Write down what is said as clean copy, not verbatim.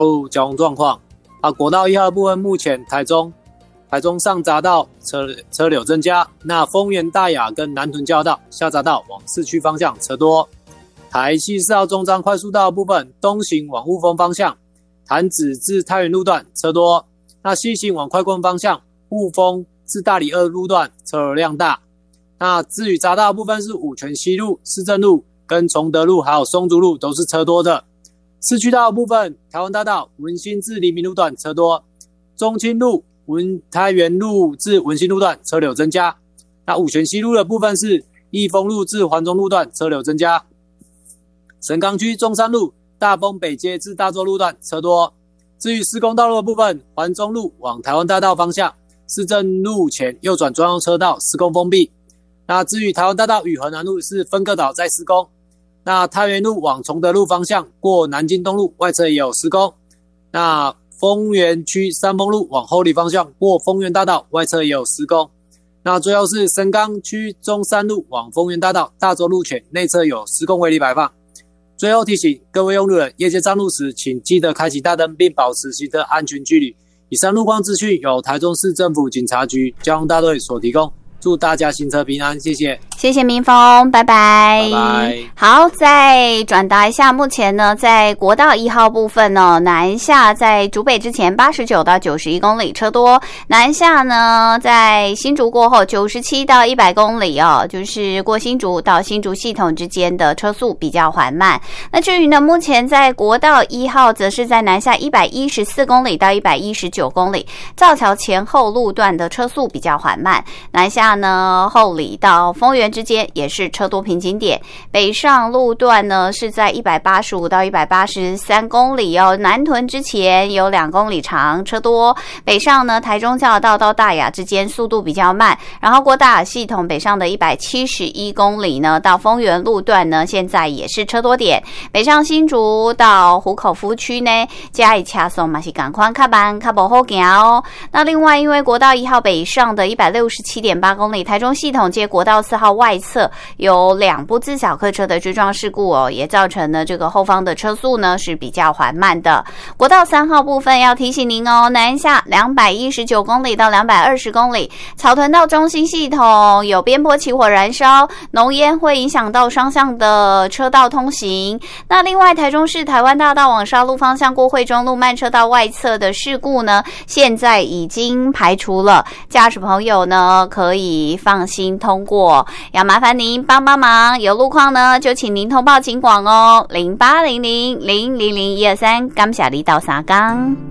交通状况。国道1号的部分，目前台中上匝道车流增加，那丰原大雅跟南屯交流道下匝道往市区方向车多。台西4号中彰快速道的部分，东行往雾峰方向，潭子至太原路段车多，那西行往快棍方向，雾峰至大里2路段车流量大。那至于匝道的部分是五权西路、市政路跟崇德路还有松竹路都是车多的。市区道的部分，台湾大道文心至黎明路段车多，中清路太原路至文心路段车流增加。那五权西路的部分是义丰路至环中路段车流增加。神冈区中山路大丰北街至大洲路段车多。至于施工道路的部分，环中路往台湾大道方向，市政路前右转专用车道施工封闭。那至于台湾大道与河南路是分隔岛在施工。那太原路往崇德路方向过南京东路外侧也有施工。那丰原区三丰路往后里方向过丰原大道外侧也有施工。那最后是神冈区中山路往丰原大道大洲路前内侧有施工围篱摆放。最后提醒各位用路人，夜间上路时请记得开启大灯并保持行车安全距离。以上路况资讯由台中市政府警察局交通大队所提供，祝大家行车平安，谢谢。 谢谢明峰，拜拜。 拜拜。 好，再转达一下，目前呢，在国道1号部分呢，南下在竹北之前89到91公里车多，南下呢在新竹过后97到100公里哦，就是过新竹到新竹系统之间的车速比较缓慢。那至于呢，目前在国道1号则是在南下114公里到119公里，造桥前后路段的车速比较缓慢。南下呢后里到丰原之间也是车多瓶颈点，北上路段呢是在185到183公里哦，南屯之前有2公里长车多，北上呢台中交流道到大雅之间速度比较慢，然后过大雅系统北上的171公里呢到丰原路段呢现在也是车多点，北上新竹到湖口夫区呢加以车速嘛是赶快较慢较不好行哦。那另外因为国道1号北上的167.8公里，台中系统接国道4号外侧有2部自小客车的追撞事故哦，也造成了这个后方的车速呢是比较缓慢的。国道3号部分要提醒您哦，南下219公里到220公里，草屯到中心系统有边坡起火燃烧，浓烟会影响到双向的车道通行。那另外台中市台湾大道往沙鹿方向过惠中路慢车道外侧的事故呢，现在已经排除了，驾驶朋友呢可以放心通过，要麻烦您帮忙，有路况呢就请您通报警广哦，0800000123，感谢你到三江。